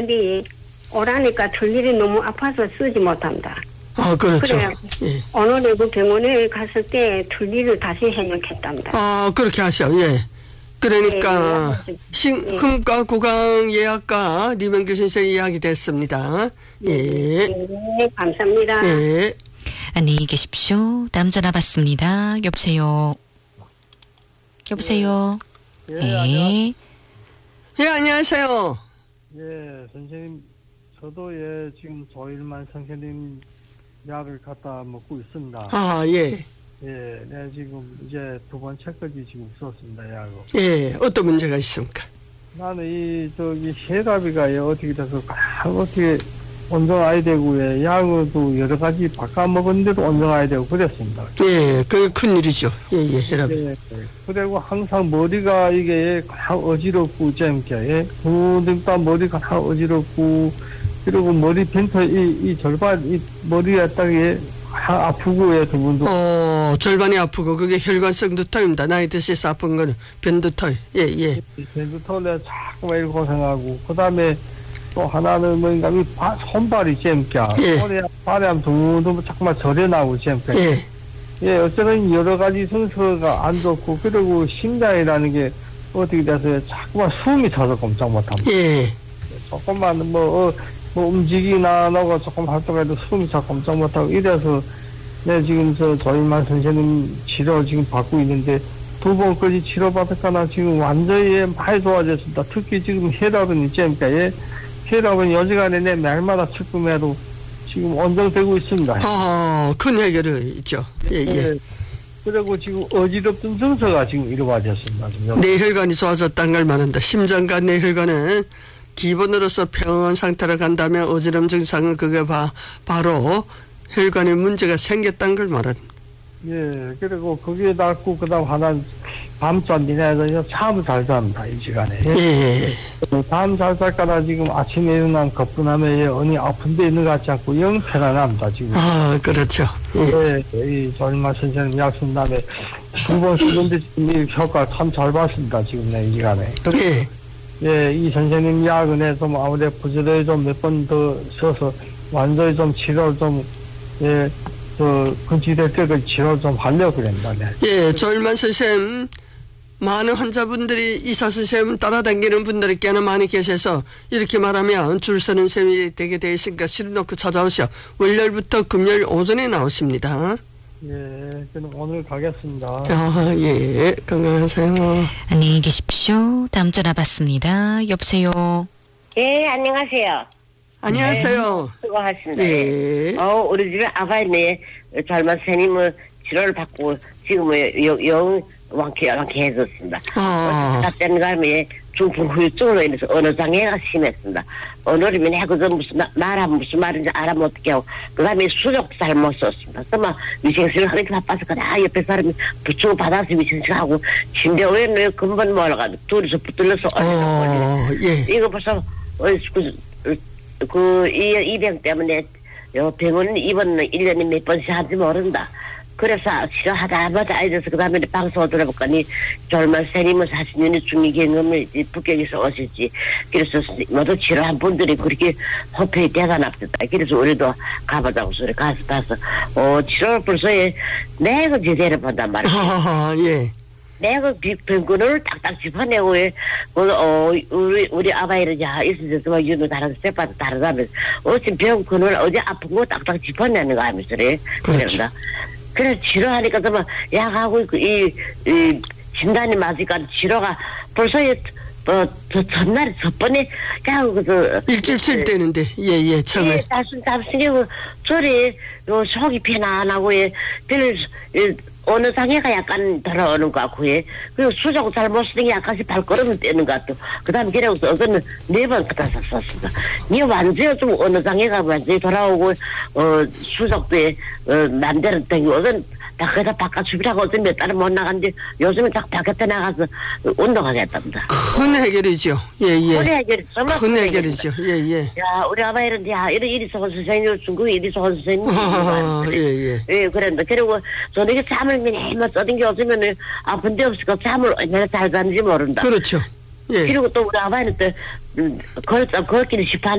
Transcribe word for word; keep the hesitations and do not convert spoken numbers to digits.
근데 오라니까 틀니를 너무 아파서 쓰지 못한다. 아, 그렇죠. 그래 예. 어느 내부 병원에 갔을 때 틀니를 다시 해놓겠답니다. 아, 그렇게 하셔. 예. 그러니까 예, 신, 예. 흠과 구강 예약과 리명규 선생 이야기 됐습니다. 예. 네, 감사합니다. 예. 안녕히 계십시오. 다음 전화 받습니다. 여보세요. 여보세요. 예, 네. 안녕. 예, 안녕하세요. 예, 선생님, 저도 예, 지금 조일만 선생님 약을 갖다 먹고 있습니다. 아, 예. 예, 네, 지금 이제 두 번째까지 지금 썼습니다, 약을. 예, 어떤 문제가 있습니까? 나는 이, 저기, 혈압이가 예, 어떻게 돼서, 아, 어떻게 온정해야 되고, 예, 약도 여러 가지 바꿔 먹었는데도 온정해야 되고, 그랬습니다. 예, 그게 큰일이죠. 예, 예, 혈압. 예, 그리고 항상 머리가 이게 다 어지럽고, 재밌게, 예, 두둥다 머리가 다 어지럽고, 그리고 머리 빈터, 이, 이 절반, 이 머리가 딱, 예, 다 아프고, 예, 두 분도. 어, 절반이 아프고, 그게 혈관성 두통입니다. 나이 드셔서 아픈 거는 변두통. 예, 예. 변두통에 자꾸 이렇게 고생하고, 그 다음에 또 하나는 뭔가, 이 바, 손발이 재밌게, 예. 손에, 발에 하면 둥둥 자꾸만 절에 나오고, 재밌게. 예. 예, 어쩌면 여러 가지 성서가 안 좋고, 그리고 심장이라는 게 어떻게 돼서 자꾸만 숨이 차서 꼼짝 못합니다. 예. 조금만 뭐, 어, 뭐 움직이나 나고 조금 활동해도 숨이 차 꼼짝 못하고 이래서 네, 지금 저 조임만 선생님 치료 지금 받고 있는데 두 번까지 치료받았거나 지금 완전히 많이 좋아졌습니다. 특히 지금 혈압은 있지 않습니까? 예, 혈압은 여지간에 내 날마다 측금해도 지금 온정되고 있습니다. 아, 큰 해결이 있죠. 예, 예. 네. 그리고 지금 어지럽던 증서가 지금 이루어졌습니다. 지금. 뇌혈관이 좋아졌다는 걸 말한다. 심장과 뇌혈관은 기본으로서 평온 상태로 간다면 어지럼 증상은 그게 바, 바로 혈관에 문제가 생겼다는 걸 말한다. 예, 그리고 거기에 낫고 그 다음 하나는 밤잠이나 해서 잠을 잘 잡니다, 이 시간에. 예. 잠 잘 잘까나 지금 아침에 일어난 거뿐하면 어디 아픈 데 있는 것 같지 않고 영 편안합니다, 지금. 아, 그렇죠. 예. 예, 이 조일만 선생님 약 쓴 다음에 두 번 쓰는데 지금 이 효과 참 잘 봤습니다, 지금 내 이 시간에. 예. 예, 이 선생님 약은 해서 뭐 아무래도 부지런히 좀 몇 번 더 써서 완전히 좀 치료를 좀, 예, 그, 근치될 때까지 치료를 좀 하려고 그랬다, 네. 예, 조일만 선생님, 많은 환자분들이 의사 선생님 따라다니는 분들이 꽤나 많이 계셔서 이렇게 말하면 줄 서는 셈이 되게 돼 있으니까 실어놓고 찾아오셔. 월요일부터 금요일 오전에 나오십니다. 예, 저는 오늘 가겠습니다. 아, 예, 건강하세요. 안녕히 계십시오. 다음 전화 받습니다. 여보세요. 예, 안녕하세요. 안녕하세요. 수고하십니다. 예. 어, 우리 집에 아바이네 젊은 선생님은 치료를 받고 지금은 영, 영 완쾌, 완쾌해졌습니다. 아. 답변 가면 중풍 후유증으로 인해서 언어 장애가 심했습니다. 언어를 해고 무슨 말하면 무슨 말인지 알아면 어떻게 하고 그 다음에 수족 잘못 썼습니다. 그러면 위생실을 하는 게 바빠서 그냥 옆에 사람이 붙이고 받아서 위생실 하고 침대 위에 누워 근본 몰아가지고 둘이서 붙들려서 어, 예. 이거 벌써 어, 그, 그, 이, 이 병 때문에, 요 병원 입원은 일 년에 몇 번씩 하는지 모른다. 그래서 치료하다마다 알려서 그 다음에 방송을 들어볼거니 젊은 선생님은 사십 년의 중위경험을 북경에서 오셨지. 그래서 모두 치료한 분들이 그렇게 호평이 대단합니다. 그래서 우리도 가보자고 소리 가서 봐서, 어, 치료를 벌써 내가 제대로 본단 말이야. 아, 예. 내가 병근을 딱딱 짚어내고, 어, 우리, 우리 아바이를, 야, 있어서, 뭐, 유는 다른 스텝마다 다르다면서, 어찌 병근을 어디 아픈 거 딱딱 짚어내는 거 하면서, 그래. 그렇죠. 그래서 치료하니까, 뭐, 약하고, 이, 이, 진단이 맞으니까 치료가 벌써, 어, 저, 전날에, 첫 번에, 그냥, 그, 일주일 칠 때는데, 예, 예, 처음에. 예, 답순, 답순이, 그, 저리, 요, 속이 편안하고, 예, 별, 예, 어느 장애가 약간 들어오는 것 같고, 예. 그리고 수족 잘못 쓰는 약간씩 발걸음을 떼는 것 같고, 그 다음에 그래서 어거는 네 번 갖다 썼습니다. 니 완전히 좀 어느 장애가 완전히 돌아오고, 어, 수족도, 어, 남대로 땡기고, 어건 다 거기다 바깥 수비라고 어떤 몇 달을 못 나갔는데, 요즘은 딱 바깥에 나가서 운동하겠답니다. 큰 해결이죠. 예, 예. 큰 해결이, 정말 큰 해결이죠. 예, 예. 야, 우리 아바이는, 야, 이리, 이리 좋은 선생님, 중국에 이리 좋은 선생님. 아, 예, 예. 예, 그랬는데. 그리고 저는 이게 잠을 매일만 써던 게 없으면은 아픈 데 없으니까 잠을 내가 잘 자는지 모른다. 그렇죠. 예. 그리고 또 우리 아바이는 또, 음, 걸, 걷기는 쉽다.